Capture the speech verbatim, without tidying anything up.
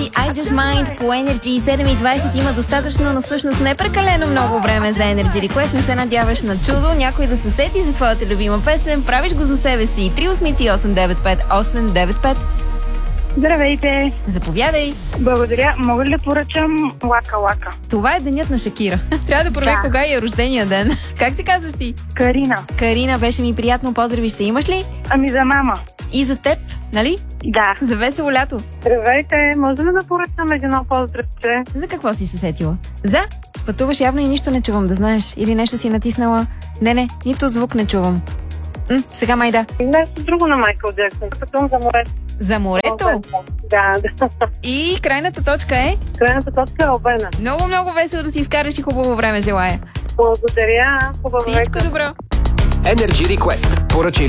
I Just Mind по Energy. седем и двайсет има достатъчно, но всъщност не прекалено много време за Energy Request. Не се надяваш на чудо, някой да се сети за твоята любима песен. Правиш го за себе си. три осмици осем девет пет осем девет пет. Здравейте! Заповядай! Благодаря. Мога ли да поръчам Лака Лака? Това е денят на Шакира. Трябва да проверя Да. кога е рождения ден. Как се казваш ти? Карина. Карина, беше ми приятно. Поздрави, ще имаш ли? Ами за мама. И за теб, нали? Да. За весело лято. Здравейте! Може ли да поръчам едно поздравче? За какво си се сетила? За? Пътуваш явно и нищо не чувам, да знаеш. Или нещо си натиснала. Не, не, нито звук не чувам. М, сега май да. Нещо друго на Майкъл Джексън. Пътувам за морето. За морето? Да, да. И крайната точка е? Крайната точка е Албена. Много, много весело да си изкараш и хубаво време желая. Благодаря. Хубаво вечер. Всичко добро! Energy Request. Поръчай